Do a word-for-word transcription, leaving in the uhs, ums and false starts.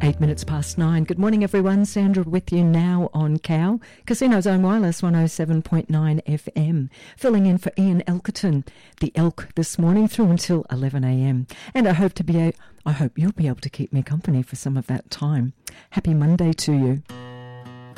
Eight minutes past nine. Good morning, everyone. Sandra with you now on C A O, Casino Zone Wireless one oh seven point nine F M. Filling in for Ian Elkerton, the Elk, this morning through until eleven a m. And I hope to be a, I hope you'll be able to keep me company for some of that time. Happy Monday to you.